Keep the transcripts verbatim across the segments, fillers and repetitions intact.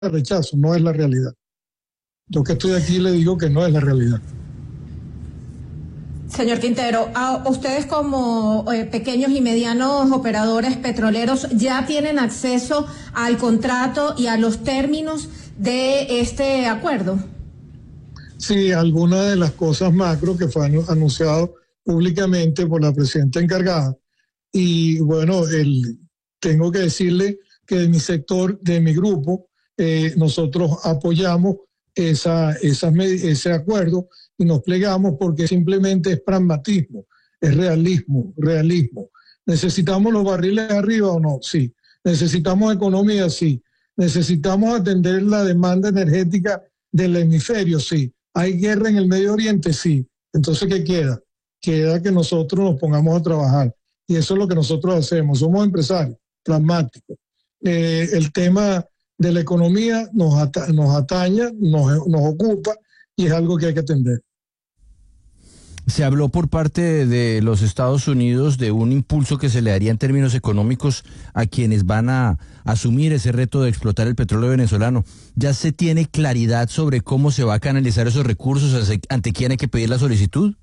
rechazo, no es la realidad. Yo que estoy aquí le digo que no es la realidad. Señor Quintero, a ustedes como eh, pequeños y medianos operadores petroleros ya tienen acceso al contrato y a los términos de este acuerdo. Sí, algunas de las cosas macro que fue anunciado públicamente por la presidenta encargada. Y bueno, el, tengo que decirle que de mi sector, de mi grupo, eh, nosotros apoyamos esa, esa, ese acuerdo y nos plegamos porque simplemente es pragmatismo, es realismo, realismo. ¿Necesitamos los barriles arriba o no? Sí. ¿Necesitamos economía? Sí. ¿Necesitamos atender la demanda energética del hemisferio? Sí. ¿Hay guerra en el Medio Oriente? Sí. Entonces, ¿qué queda? Queda que nosotros nos pongamos a trabajar. Y eso es lo que nosotros hacemos. Somos empresarios, pragmáticos. Eh, el tema de la economía nos, ata nos ataña, nos, nos ocupa y es algo que hay que atender. Se habló por parte de los Estados Unidos de un impulso que se le daría en términos económicos a quienes van a asumir ese reto de explotar el petróleo venezolano. ¿Ya se tiene claridad sobre cómo se va a canalizar esos recursos? ¿Ante quién hay que pedir la solicitud?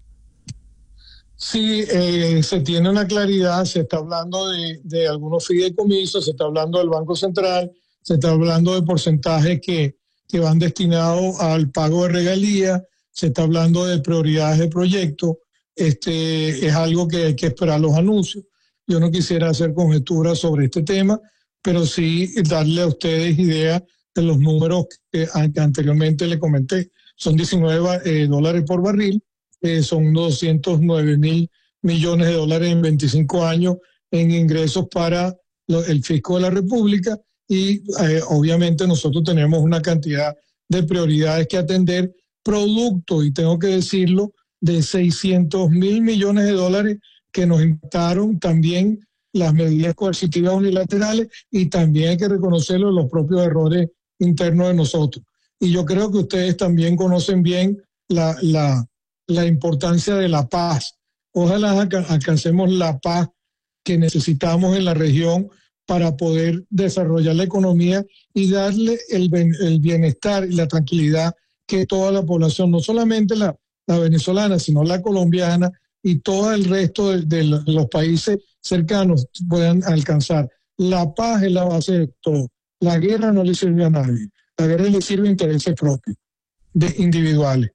Sí, eh, se tiene una claridad, se está hablando de, de algunos fideicomisos, se está hablando del Banco Central, se está hablando de porcentajes que, que van destinados al pago de regalías, se está hablando de prioridades de proyecto. Este, es algo que hay que esperar los anuncios. Yo no quisiera hacer conjeturas sobre este tema, pero sí darle a ustedes idea de los números que, que anteriormente le comenté. Son diecinueve eh, dólares por barril. Eh, son doscientos nueve mil millones de dólares en veinticinco años en ingresos para lo, el fisco de la República y eh, obviamente nosotros tenemos una cantidad de prioridades que atender, producto, y tengo que decirlo, de seiscientos mil millones de dólares que nos impactaron también las medidas coercitivas unilaterales y también hay que reconocerlo los propios errores internos de nosotros. Y yo creo que ustedes también conocen bien la... la la importancia de la paz. Ojalá alcancemos la paz que necesitamos en la región para poder desarrollar la economía y darle el, el bienestar y la tranquilidad que toda la población, no solamente la, la venezolana, sino la colombiana y todo el resto de, de los países cercanos puedan alcanzar. La paz es la base de todo. La guerra no le sirve a nadie. La guerra le sirve a intereses propios, de individuales.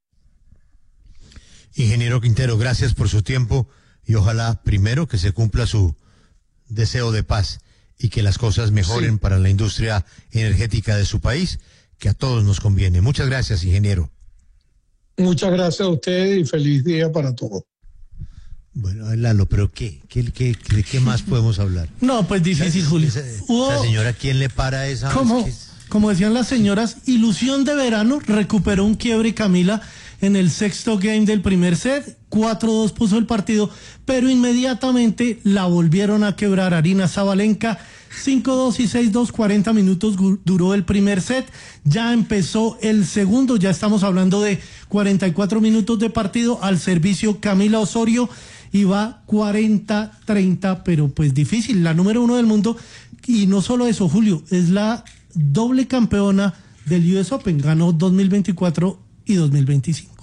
Ingeniero Quintero, gracias por su tiempo y ojalá primero que se cumpla su deseo de paz y que las cosas mejoren sí. para la industria energética de su país, que a todos nos conviene. Muchas gracias, ingeniero. Muchas gracias a ustedes y feliz día para todos. Bueno, Lalo, pero ¿qué? ¿Qué, qué, ¿De qué más podemos hablar? No, pues difícil, Julio. Esa, esa señora, ¿quién le para esa? ¿Cómo? Como decían las señoras, ilusión de verano, recuperó un quiebre Camila en el sexto game del primer set, cuatro dos puso el partido, pero inmediatamente la volvieron a quebrar. Aryna Sabalenka, cinco dos y seis dos, cuarenta minutos duró el primer set, ya empezó el segundo, ya estamos hablando de cuarenta y cuatro minutos de partido, al servicio Camila Osorio, y va cuarenta treinta, pero pues difícil, la número uno del mundo, y no solo eso, Julio, es la doble campeona del U S Open, ganó dos mil veinticuatro y dos mil veinticinco.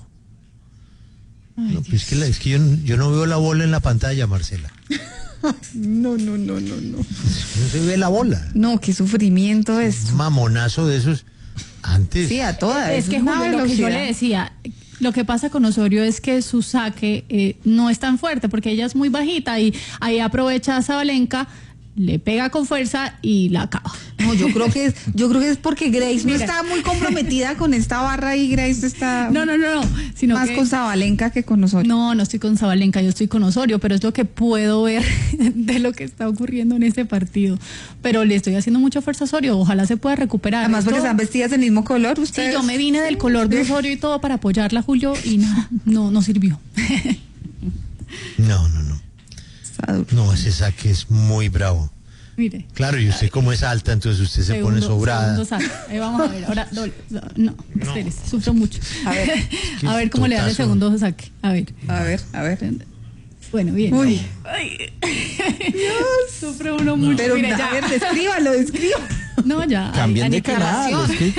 Ay, no, pues es que, la, es que yo, yo no veo la bola en la pantalla, Marcela. No, no, no, no, no. No se ve la bola. No, qué sufrimiento es. Un mamonazo de esos antes. Sí, a todas. Es, es que Julio, lo que yo le decía, lo que pasa con Osorio es que su saque eh, no es tan fuerte porque ella es muy bajita y ahí aprovecha a Sabalenka, le pega con fuerza y la acaba. No, yo creo que es, yo creo que es porque Grace no está muy comprometida con esta barra y Grace está no, no, no, no sino más que, con Sabalenka que con Osorio. No, no estoy con Sabalenka, yo estoy con Osorio, pero es lo que puedo ver de lo que está ocurriendo en este partido. Pero le estoy haciendo mucha fuerza a Osorio, ojalá se pueda recuperar. Además porque Esto, están vestidas del mismo color, ustedes. Sí, yo me vine del color de Osorio y todo para apoyarla, Julio, y nada, no, no sirvió. No, no, no. No, ese saque es muy bravo. Mire. Claro, y usted como es alta, entonces usted se segundo, pone sobrada. Ahí vamos a ver, ahora doble, no, no, espérese, sufro mucho. A ver, es que a ver cómo totazo. Le da el segundo saque. A ver. A ver, a ver. Bueno, bien. Uy. Ay. Dios, sufre uno mucho. Pero mire, a ya. ver, descríbalo, descríbalo. No, ya. Cambien de canal. Es que